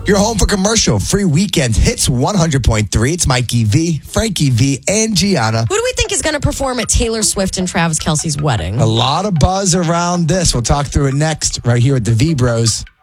You're home for commercial free weekend hits 100.3. It's Mikey V, Frankie V, and Gianna. Who do we think is going to perform at Taylor Swift and Travis Kelce's wedding? A lot of buzz around this. We'll talk through it next right here at the V Bros.